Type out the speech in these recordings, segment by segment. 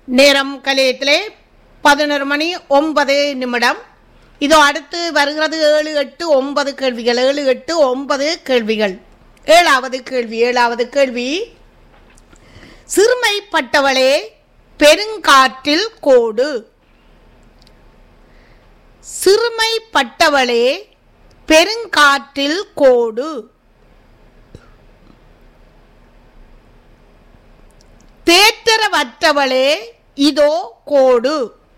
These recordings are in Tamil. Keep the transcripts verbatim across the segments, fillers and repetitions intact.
நேரம் கலையத்திலே பதினொரு மணி ஒன்பது நிமிடம். இதோ அடுத்து வருகிறது ஏழு எட்டு ஒன்பது கேள்விகள். ஏழு எட்டு ஒன்பது கேள்விகள். ஏழாவது கேள்வி ஏழாவது கேள்வி சிறுமைப்பட்டவளே பெருங்காற்றில் கோடு. சிறுமைப்பட்டவளே பெருங்காற்றில் கோடு. தேற்றரவற்றவளே இதோ கோடு.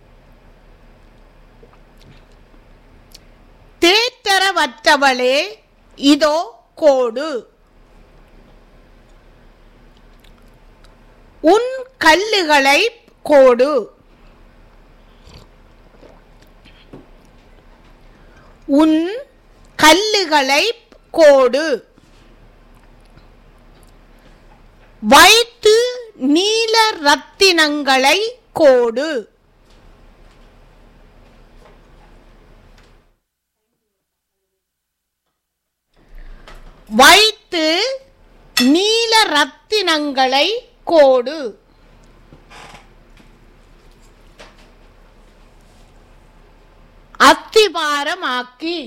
தேற்றரவற்றவளே இதோ கோடு. உன் கல்லுகளை கோடு. உன் கல்லுகளை கோடு. வைத்து நீல ரத்தினங்களை கோடு. வைத்து நீல ரத்தினங்களை கோடு. அத்திவாரமாக்கி.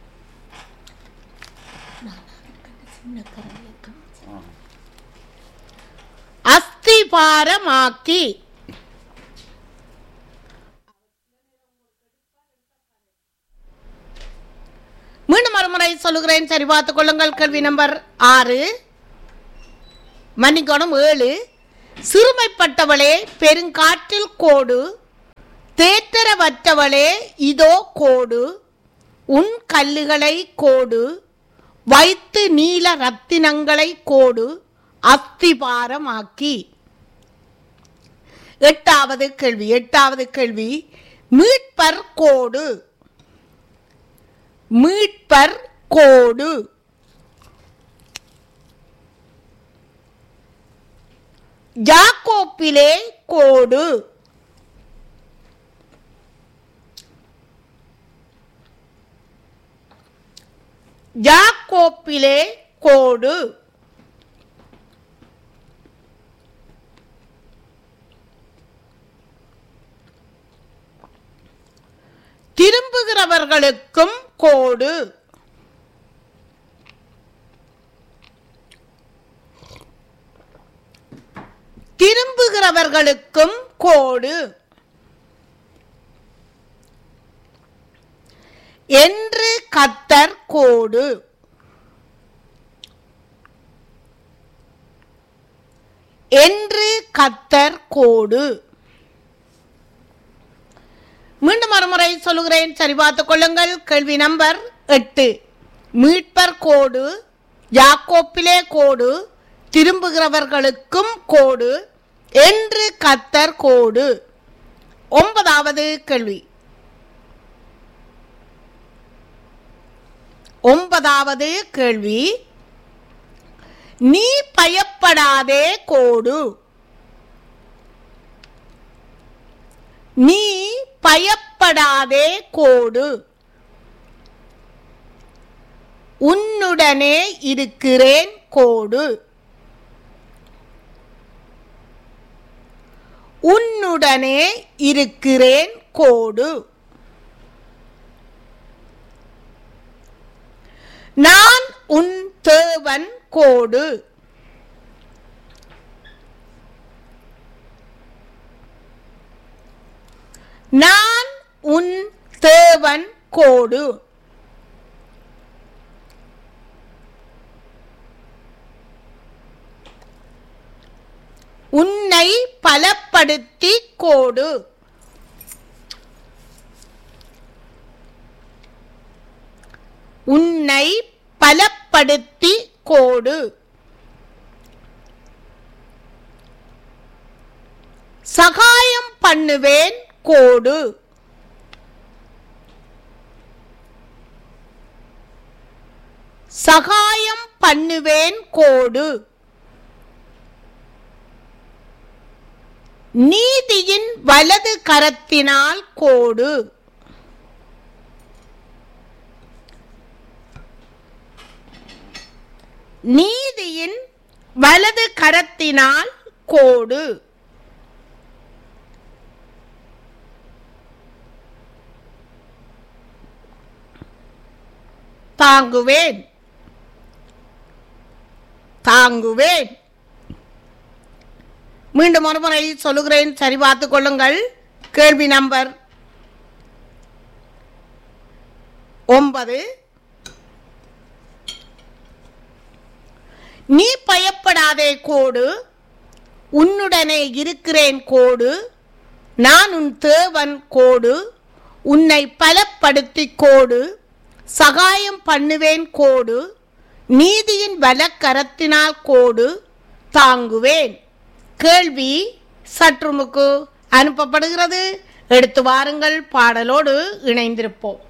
அஸ்திபாரமாக்கி. மீண்டும் மறுமுறை சொல்லுகிறேன், சரி பார்த்துக் கொள்ளுங்கள். கேள்வி நம்பர் ஆறு, மன்னிக்கணும் ஏழு. சிறுமைப்பட்டவளே பெருங்காற்றில் கோடு. தேற்றரவற்றவளே இதோ கோடு. உன் கல்லுகளை கோடு. வைத்து நீல ரத்தினங்களை கோடு. அஸ்திபாரமாக்கி. எட்டாவது கேள்வி எட்டாவது கேள்வி மீட்பர் கோடு. மீட்பர் கோடு. யாக்கோப்பிலே கோடு. யாக்கோப்பிலே கோடு. திரும்புகிறவர்களுக்கும் கோடு. திரும்புகிறவர்களுக்கும் கோடு. என்று கத்தர் கோடு. என்று கத்தர் கோடு. மீண்டும் மறுமுறை சொல்லுகிறேன், சரி பார்த்துக் கொள்ளுங்கள். கேள்வி நம்பர் எட்டு, மீட்பர் கோடு. யாக்கோப்பிலே கோடு. திரும்புகிறவர்களுக்கும் கோடு. என்று கத்தர் கோடு. ஒன்பதாவது கேள்வி ஒன்பதாவது கேள்வி நீ பயப்படாதே கோடு. நீ பயப்படாதே கோடு. உன்னுடனே இருக்கிறேன் கோடு. உன்னுடனே இருக்கிறேன் கோடு. நான் உன் தேவன் கோடு. நான் உன் தேவன் கோடு. உன்னை பலப்படுத்தி கோடு. உன்னை பலப்படுத்தி கோடு. சகாயம் பண்ணுவேன் கோடு. சகாயம் பண்ணுவேன் கோடு. நீதியின் வலது கரத்தினால் கோடு. நீதியின் வலது கரத்தினால் கோடு. தாங்குவேன் தாங்குவேன். மீண்டும் ஒரு முறை சொல்லுகிறேன், சரி பார்த்துக் கொள்ளுங்கள். கேள்வி நம்பர் ஒன்பது. நீ பயப்படாதே கோடு, உன்னுடனே இருக்கிறேன் கோடு, நான் உன் தேவன் கோடு, உன்னை பலப்படுத்தி கோடு, சகாயம் பண்ணுவேன் கோடு, நீதியின் வலக்கரத்தினால் கோடு, தாங்குவேன். கேள்வி சற்றுமுக்கு அனுப்பப்படுகிறது. எடுத்து வாருங்கள், பாடலோடு இணைந்திருப்போம்.